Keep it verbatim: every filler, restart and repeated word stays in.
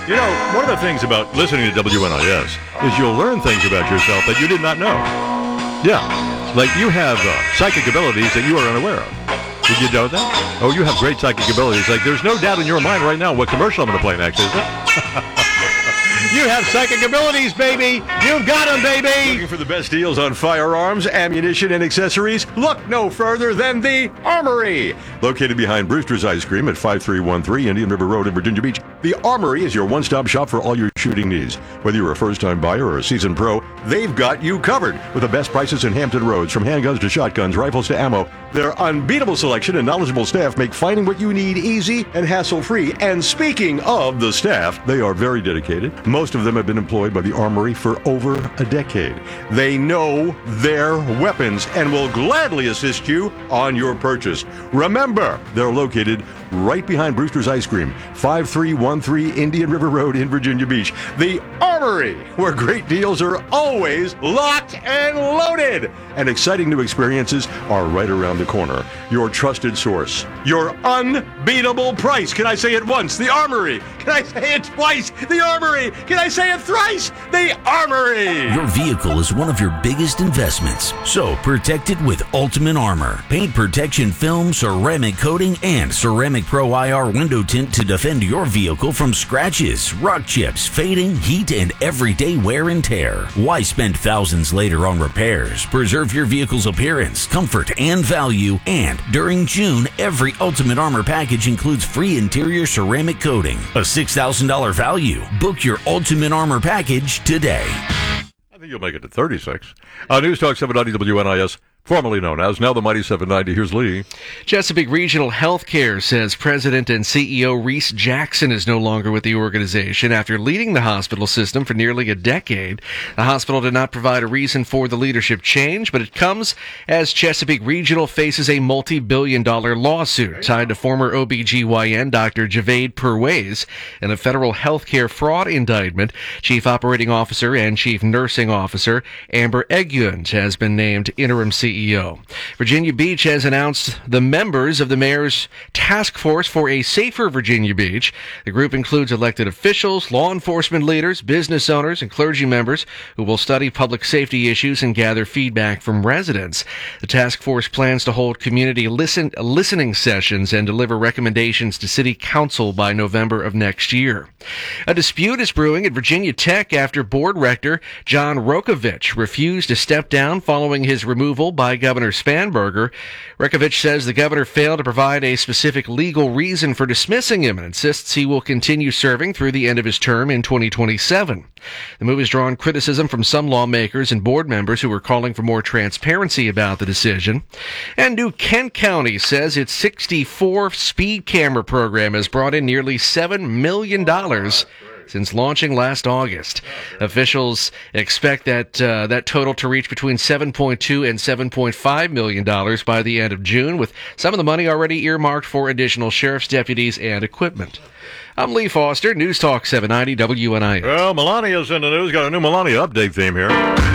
You know, one of the things about listening to W N I S is you'll learn things about yourself that you did not know. Yeah, like you have uh, psychic abilities that you are unaware of. Did you know that? Oh, you have great psychic abilities. Like, there's no doubt in your mind right now what commercial I'm going to play next, is it? You have psychic abilities, baby. You've got them, baby. Looking for the best deals on firearms, ammunition, and accessories? Look no further than the Armory. Located behind Brewster's Ice Cream at five three one three Indian River Road in Virginia Beach, the Armory is your one-stop shop for all your shooting needs. Whether you're a first-time buyer or a seasoned pro, they've got you covered with the best prices in Hampton Roads. From handguns to shotguns, rifles to ammo, their unbeatable selection and knowledgeable staff make finding what you need easy and hassle-free. And speaking of the staff, they are very dedicated. Most of them have been employed by the Armory for over a decade. They know their weapons and will gladly assist you on your purchase. Remember, they're located right behind Brewster's Ice Cream, five three one three Indian River Road in Virginia Beach. The Armory, where great deals are always locked and loaded. And exciting new experiences are right around the corner. Your trusted source. Your unbeatable price. Can I say it once? The Armory. Can I say it twice? The Armory. Can I say it thrice? The Armory. Your vehicle is one of your biggest investments, so protect it with Ultimate Armor. Paint protection film, ceramic coating, and Ceramic Pro I R window tint to defend your vehicle from scratches, rock chips, fading, heat, and everyday wear and tear. Why spend thousands later on repairs? Preserve your vehicle's appearance, comfort, and value. And during June, every Ultimate Armor package includes free interior ceramic coating, a six thousand dollars value. Book your Ultimate Armor package today. I think you'll make it to thirty-six. Uh, News Talk seven ninety W N I S. Formerly known as, now the Mighty seven ninety. Here's Lee. Chesapeake Regional Healthcare says President and C E O Reese Jackson is no longer with the organization after leading the hospital system for nearly a decade. The hospital did not provide a reason for the leadership change, but it comes as Chesapeake Regional faces a multi-billion dollar lawsuit tied to former O B G Y N Doctor Javaid Perwaiz in a federal healthcare fraud indictment. Chief Operating Officer and Chief Nursing Officer Amber Egunt has been named interim C E O. C E O. Virginia Beach has announced the members of the mayor's task force for a safer Virginia Beach. The group includes elected officials, law enforcement leaders, business owners, and clergy members who will study public safety issues and gather feedback from residents. The task force plans to hold community listen, listening sessions and deliver recommendations to City Council by November of next year. A dispute is brewing at Virginia Tech after board rector John Rokovich refused to step down following his removal by By Governor Spanberger. Rokovich says the governor failed to provide a specific legal reason for dismissing him and insists he will continue serving through the end of his term in twenty twenty-seven. The move has drawn criticism from some lawmakers and board members who are calling for more transparency about the decision. And New Kent County says its sixty-four speed camera program has brought in nearly seven million dollars since launching last August. Officials expect that uh, that total to reach between seven point two and seven point five million dollars by the end of June, with some of the money already earmarked for additional sheriff's deputies and equipment. I'm Lee Foster, News Talk seven ninety W N I S. Well, Melania's in the news. Got a new Melania update theme here.